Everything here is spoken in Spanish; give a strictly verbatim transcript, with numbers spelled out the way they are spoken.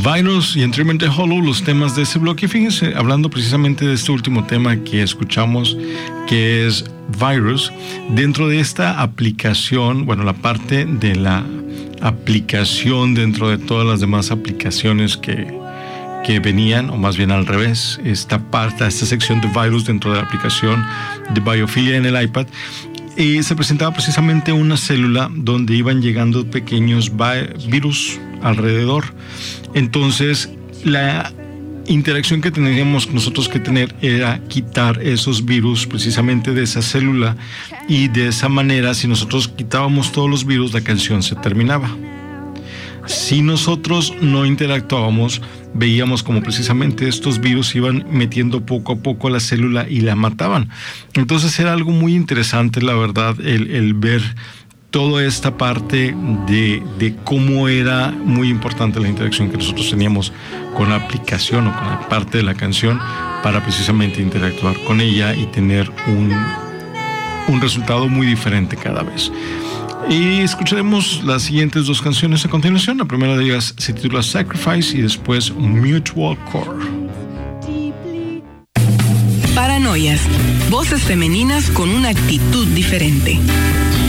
Virus y Entertainment Hollow, los temas de ese bloque. Fíjense, hablando precisamente de este último tema que escuchamos, que es Virus, dentro de esta aplicación, bueno, la parte de la aplicación dentro de todas las demás aplicaciones que, que venían, o más bien al revés, esta parte, esta sección de Virus dentro de la aplicación de Biophilia en el iPad, y se presentaba precisamente una célula donde iban llegando pequeños virus alrededor. Entonces, la interacción que teníamos nosotros que tener era quitar esos virus precisamente de esa célula, y de esa manera, si nosotros quitábamos todos los virus, la canción se terminaba. Si nosotros no interactuábamos, veíamos como precisamente estos virus iban metiendo poco a poco a la célula y la mataban. Entonces era algo muy interesante, la verdad, el, el ver toda esta parte de, de cómo era muy importante la interacción que nosotros teníamos con la aplicación o con la parte de la canción para precisamente interactuar con ella y tener un, un resultado muy diferente cada vez. Y escucharemos las siguientes dos canciones a continuación. La primera de ellas se titula Sacrifice y después Mutual Core. Paranoias, voces femeninas con una actitud diferente.